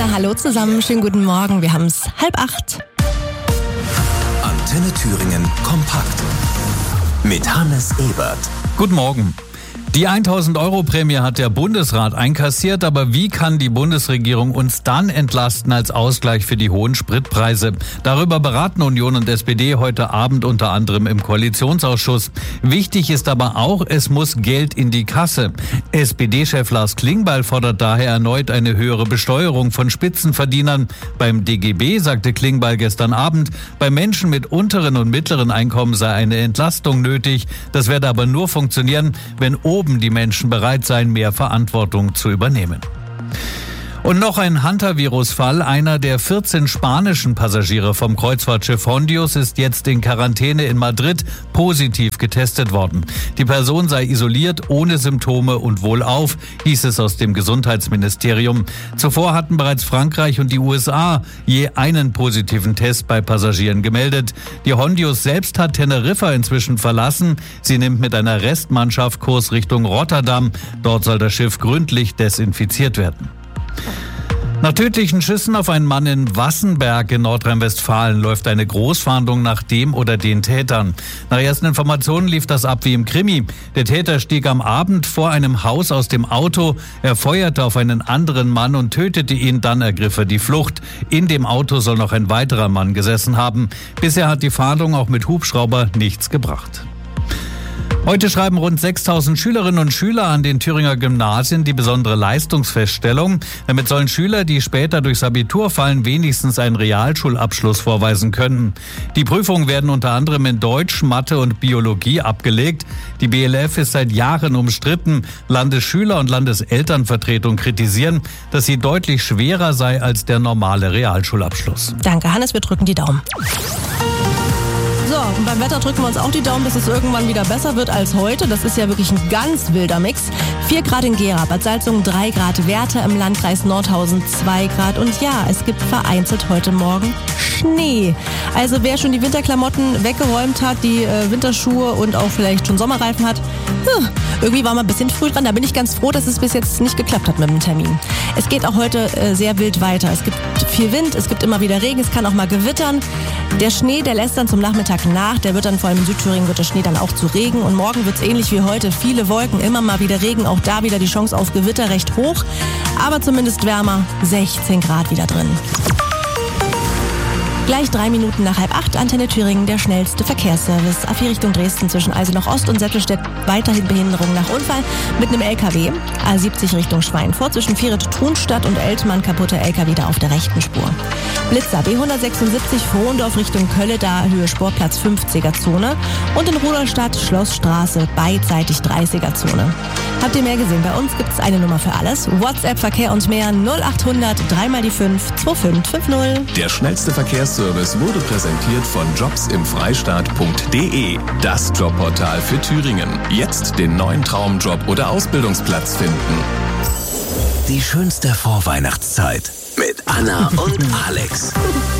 Hallo zusammen, schönen guten Morgen. Wir haben es 7:30. Antenne Thüringen kompakt mit Hannes Ebert. Guten Morgen. Die 1.000-Euro-Prämie hat der Bundesrat einkassiert, aber wie kann die Bundesregierung uns dann entlasten als Ausgleich für die hohen Spritpreise? Darüber beraten Union und SPD heute Abend unter anderem im Koalitionsausschuss. Wichtig ist aber auch, es muss Geld in die Kasse. SPD-Chef Lars Klingbeil fordert daher erneut eine höhere Besteuerung von Spitzenverdienern. Beim DGB sagte Klingbeil gestern Abend, bei Menschen mit unteren und mittleren Einkommen sei eine Entlastung nötig. Das werde aber nur funktionieren, wenn oben die Menschen bereit seien, mehr Verantwortung zu übernehmen. Und noch ein Hunter-Virus-Fall. Einer der 14 spanischen Passagiere vom Kreuzfahrtschiff Hondius ist jetzt in Quarantäne in Madrid positiv getestet worden. Die Person sei isoliert, ohne Symptome und wohlauf, hieß es aus dem Gesundheitsministerium. Zuvor hatten bereits Frankreich und die USA je einen positiven Test bei Passagieren gemeldet. Die Hondius selbst hat Teneriffa inzwischen verlassen. Sie nimmt mit einer Restmannschaft Kurs Richtung Rotterdam. Dort soll das Schiff gründlich desinfiziert werden. Nach tödlichen Schüssen auf einen Mann in Wassenberg in Nordrhein-Westfalen läuft eine Großfahndung nach dem oder den Tätern. Nach ersten Informationen lief das ab wie im Krimi. Der Täter stieg am Abend vor einem Haus aus dem Auto, er feuerte auf einen anderen Mann und tötete ihn, dann ergriff er die Flucht. In dem Auto soll noch ein weiterer Mann gesessen haben. Bisher hat die Fahndung auch mit Hubschrauber nichts gebracht. Heute schreiben rund 6.000 Schülerinnen und Schüler an den Thüringer Gymnasien die besondere Leistungsfeststellung. Damit sollen Schüler, die später durchs Abitur fallen, wenigstens einen Realschulabschluss vorweisen können. Die Prüfungen werden unter anderem in Deutsch, Mathe und Biologie abgelegt. Die BLF ist seit Jahren umstritten. Landesschüler- und Landeselternvertretung kritisieren, dass sie deutlich schwerer sei als der normale Realschulabschluss. Danke, Hannes, wir drücken die Daumen. So, und beim Wetter drücken wir uns auch die Daumen, dass es irgendwann wieder besser wird als heute. Das ist ja wirklich ein ganz wilder Mix. 4 Grad in Gera, Bad Salzungen 3 Grad, Werther im Landkreis Nordhausen 2 Grad. Und ja, es gibt vereinzelt heute Morgen Schnee. Also wer schon die Winterklamotten weggeräumt hat, die Winterschuhe und auch vielleicht schon Sommerreifen hat, irgendwie war man ein bisschen früh dran. Da bin ich ganz froh, dass es bis jetzt nicht geklappt hat mit dem Termin. Es geht auch heute sehr wild weiter. Es gibt viel Wind, es gibt immer wieder Regen, es kann auch mal gewittern. Der Schnee, der lässt dann zum Nachmittag nach. Der wird dann vor allem in Südthüringen wird der Schnee dann auch zu Regen. Und morgen wird es ähnlich wie heute. Viele Wolken, immer mal wieder Regen. Auch da wieder die Chance auf Gewitter recht hoch. Aber zumindest wärmer. 16 Grad wieder drin. Gleich 3 Minuten nach 7:30, Antenne Thüringen, der schnellste Verkehrsservice. A4 Richtung Dresden zwischen Eisenach Ost und Settelstedt weiterhin Behinderung nach Unfall mit einem LKW. A70 Richtung Schweinfurt zwischen Vieret-Thunstadt und Eltmann kaputter LKW da auf der rechten Spur. Blitzer B176 Frohndorf Richtung Kölle, da Höhe Sportplatz 50er-Zone. Und in Rudolstadt Schlossstraße beidseitig 30er-Zone. Habt ihr mehr gesehen? Bei uns gibt es eine Nummer für alles. WhatsApp, Verkehr und mehr 0800 3x5 2550. Der schnellste Verkehrsservice wurde präsentiert von jobsimfreistaat.de. Das Jobportal für Thüringen. Jetzt den neuen Traumjob oder Ausbildungsplatz finden. Die schönste Vorweihnachtszeit mit Anna und Alex.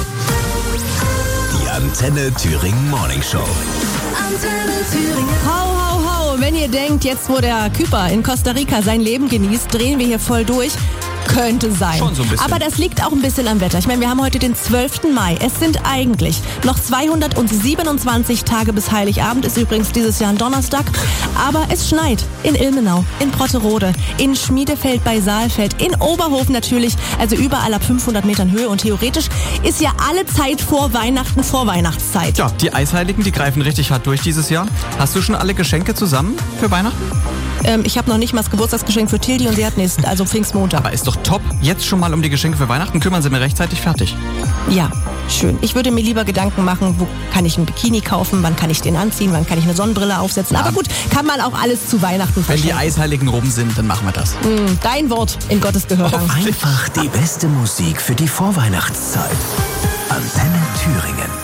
Die Antenne Thüringen Morning Show. Antenne Thüringen. Hau, hau, hau. Wenn ihr denkt, jetzt wo der Küper in Costa Rica sein Leben genießt, drehen wir hier voll durch. Könnte sein. Schon so ein bisschen. Aber das liegt auch ein bisschen am Wetter. Ich meine, wir haben heute den 12. Mai. Es sind eigentlich noch 227 Tage bis Heiligabend. Ist übrigens dieses Jahr ein Donnerstag. Aber es schneit in Ilmenau, in Brotterode, in Schmiedefeld bei Saalfeld, in Oberhofen natürlich. Also überall ab 500 Metern Höhe. Und theoretisch ist ja alle Zeit vor Weihnachten, Vorweihnachtszeit. Ja, die Eisheiligen, die greifen richtig hart durch dieses Jahr. Hast du schon alle Geschenke zusammen für Weihnachten? Ich habe noch nicht mal das Geburtstagsgeschenk für Tildi und sie hat nächsten, also Pfingstmontag. Aber ist doch top. Jetzt schon mal um die Geschenke für Weihnachten kümmern, sind wir rechtzeitig fertig. Ja, schön. Ich würde mir lieber Gedanken machen, wo kann ich ein Bikini kaufen, wann kann ich den anziehen, wann kann ich eine Sonnenbrille aufsetzen. Ja. Aber gut, kann man auch alles zu Weihnachten Wenn verschenken. die Eisheiligen rum sind, dann machen wir das. Dein Wort in Gottes Gehörgang. Einfach die beste Musik für die Vorweihnachtszeit. Antenne Thüringen.